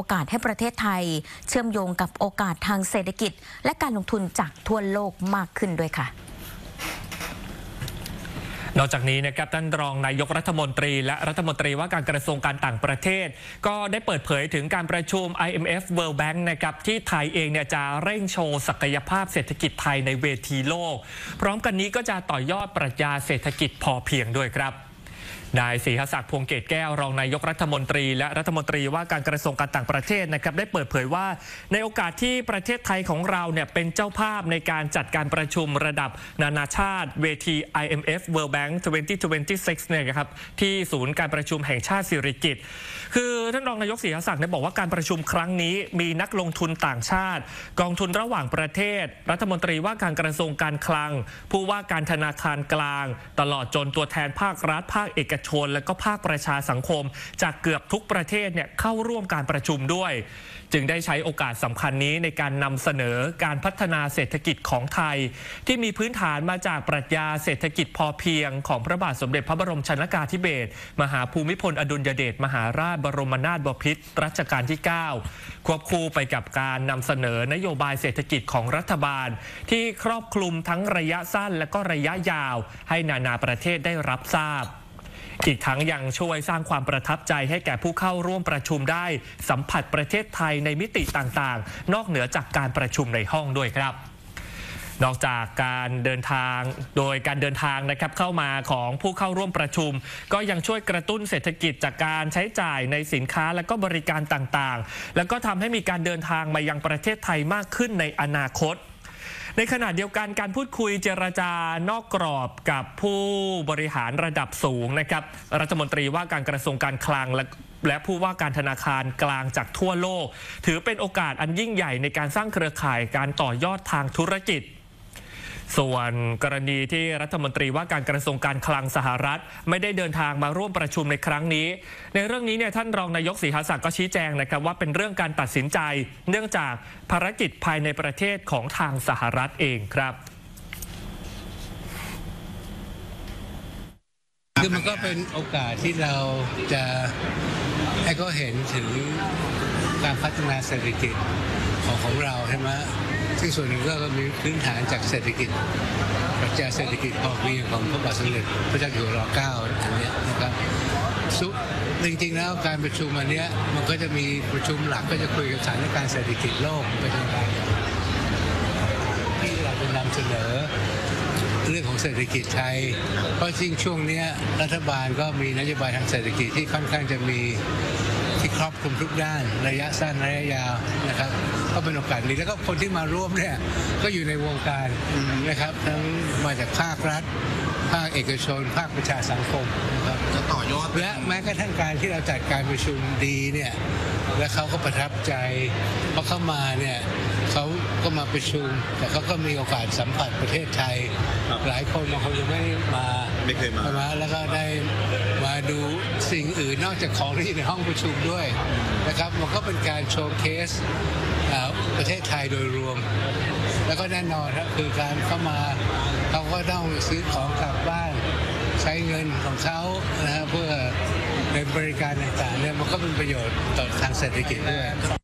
อกาสให้ประเทศไทยเชื่อมโยงกับโอกาสทางเศรษฐกิจและการลงทุนจากทั่วโลกมากขึ้นด้วยค่ะนอกจากนี้นะครับท่านรองนายกรัฐมนตรีและรัฐมนตรีว่าการกระทรวงการต่างประเทศก็ได้เปิดเผยถึงการประชุม IMF World Bank นะครับที่ไทยเองเนี่ยจะเร่งโชว์ศักยภาพเศรษฐกิจไทยในเวทีโลกพร้อมกันนี้ก็จะต่อยอดปรัชญาเศรษฐกิจพอเพียงด้วยครับนายศรีหศักดิ์พวงเกตแก้วรองนายกรัฐมนตรีและรัฐมนตรีว่าการกระทรวงการต่างประเทศนะครับได้เปิดเผยว่าในโอกาสที่ประเทศไทยของเราเนี่ยเป็นเจ้าภาพในการจัดการประชุมระดับนานาชาติเวที IMF World Bank 2026เนี่ยครับที่ศูนย์การประชุมแห่งชาติสิริกิติ์คือท่านรองนายกศรีหศักดิ์บอกว่าการประชุมครั้งนี้มีนักลงทุนต่างชาติกองทุนระหว่างประเทศรัฐมนตรีว่าการกระทรวงการคลังผู้ว่าการธนาคารกลางตลอดจนตัวแทนภาครัฐภาคเอกชนและก็ภาคประชาสังคมจากเกือบทุกประเทศเนี่ยเข้าร่วมการประชุมด้วยจึงได้ใช้โอกาสสำคัญนี้ในการนำเสนอการพัฒนาเศรษฐกิจของไทยที่มีพื้นฐานมาจากปรัชญาเศรษฐกิจพอเพียงของพระบาทสมเด็จพระบรมชนกาธิเบศรมหาภูมิพลอดุลยเดชมหาราชบรมนาถบพิตรรัชกาลที่ 9ควบคู่ไปกับการนำเสนอนโยบายเศรษฐกิจของรัฐบาลที่ครอบคลุมทั้งระยะสั้นและก็ระยะยาวให้นานาประเทศได้รับทราบอีกทั้งยังช่วยสร้างความประทับใจให้แก่ผู้เข้าร่วมประชุมได้สัมผัสประเทศไทยในมิติต่างๆนอกเหนือจากการประชุมในห้องด้วยครับนอกจากการเดินทางโดยการเดินทางนะครับเข้ามาของผู้เข้าร่วมประชุมก็ยังช่วยกระตุ้นเศรษฐกิจจากการใช้จ่ายในสินค้าและก็บริการต่างๆแล้วก็ทำให้มีการเดินทางมายังประเทศไทยมากขึ้นในอนาคตในขณะเดียวกันการพูดคุยเจรจานอกกรอบกับผู้บริหารระดับสูงนะครับรัฐมนตรีว่าการกระทรวงการคลังและผู้ว่าการธนาคารกลางจากทั่วโลกถือเป็นโอกาสอันยิ่งใหญ่ในการสร้างเครือข่ายการต่อยอดทางธุรกิจส่วนกรณีที่รัฐมนตรีว่าการกระทรวงการคลังสหรัฐไม่ได้เดินทางมาร่วมประชุมในครั้งนี้ในเรื่องนี้เนี่ยท่านรองนายกศรีหศักดิ์ก็ชี้แจงนะครับว่าเป็นเรื่องการตัดสินใจเนื่องจากภารกิจภายในประเทศของทางสหรัฐเองครับคือมันก็เป็นโอกาสที่เราจะให้เขาเห็นถึงการพัฒนาเศรษฐกิจของเราใช่ไหมซึ่งส่วนหนึ่งก็มีพื้นฐานจากเศรษฐกิจปรัชญาเศรษฐกิจพอเพียงของพระบาทสมเด็จพระเจ้าอยู่หัวร.9 อันนี้นะครับจริงๆแล้วการประชุมอันนี้มันก็จะมีประชุมหลักก็จะคุยกับสถานการณ์เศรษฐกิจโลกเป็นยังไงที่เราจะนำเสนอเรื่องของเศรษฐกิจไทยเพราะจริงช่วงนี้รัฐบาลก็มีนโยบายทางเศรษฐกิจที่ค่อนข้างจะมีที่ครอบคลุมทุกด้านระยะสั้นระยะยาวนะครับก็เป็นโอกาสดีแล้วก็คนที่มาร่วมเนี่ยก็อยู่ในวงการนะครับทั้งมาจากภาครัฐภาคเอกชนภาคประชาสังคมนะครับจะต่อยอดและแม้กระทั่งการที่เราจัดการประชุมดีเนี่ยและเขาก็ประทับใจเพราะเข้ามาเนี่ยเขาก็มาประชุมแต่เขาก็มีโอกาสสัมผัสประเทศไทยหลายคนบางคนยังไม่เคยมาแล้วก็ได้มาดูสิ่งอื่นนอกจากของที่ในห้องประชุมด้วยนะครับมันก็เป็นการโชว์เคสประเทศไทยโดยรวมแล้วก็แน่นอนครับคือการเข้ามาเขาก็ต้องซื้อของกลับบ้านใช้เงินของเขานะครับเพื่อในบริการต่างๆเนี่ยมันก็เป็นประโยชน์ต่อทางเศรษฐกิจด้วย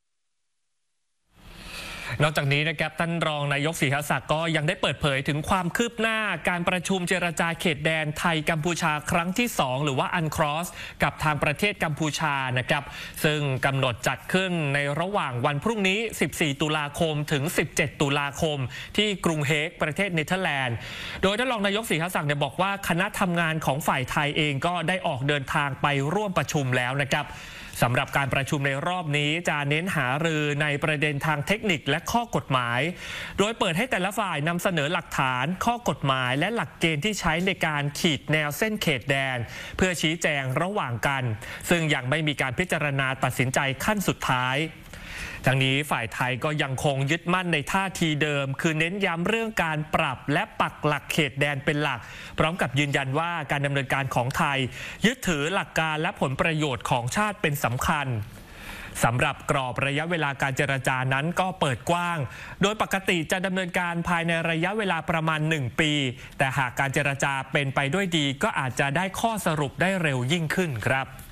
นอกจากนี้นะครับท่านรองนายกศรีหศักดิ์ก็ยังได้เปิดเผยถึงความคืบหน้าการประชุมเจรจาเขตแดนไทยกัมพูชาครั้งที่2หรือว่า UNCROSS กับทางประเทศกัมพูชานะครับซึ่งกำหนดจัดขึ้นในระหว่างวันพรุ่งนี้14ตุลาคมถึง17ตุลาคมที่กรุงเฮกประเทศเนเธอร์แลนด์โดยท่านรองนายกศรีหศักดิ์บอกว่าคณะทำงานของฝ่ายไทยเองก็ได้ออกเดินทางไปร่วมประชุมแล้วนะครับสำหรับการประชุมในรอบนี้จะเน้นหารือในประเด็นทางเทคนิคและข้อกฎหมายโดยเปิดให้แต่ละฝ่ายนำเสนอหลักฐานข้อกฎหมายและหลักเกณฑ์ที่ใช้ในการขีดแนวเส้นเขตแดนเพื่อชี้แจงระหว่างกันซึ่งยังไม่มีการพิจารณาตัดสินใจขั้นสุดท้ายทั้งนี้ฝ่ายไทยก็ยังคงยึดมั่นในท่าทีเดิมคือเน้นย้ำเรื่องการปรับและปักหลักเขตแดนเป็นหลักพร้อมกับยืนยันว่าการดำเนินการของไทยยึดถือหลักการและผลประโยชน์ของชาติเป็นสำคัญสำหรับกรอบระยะเวลาการเจรจานั้นก็เปิดกว้างโดยปกติจะดำเนินการภายในระยะเวลาประมาณ1 ปีแต่หากการเจรจาเป็นไปด้วยดีก็อาจจะได้ข้อสรุปได้เร็วยิ่งขึ้นครับ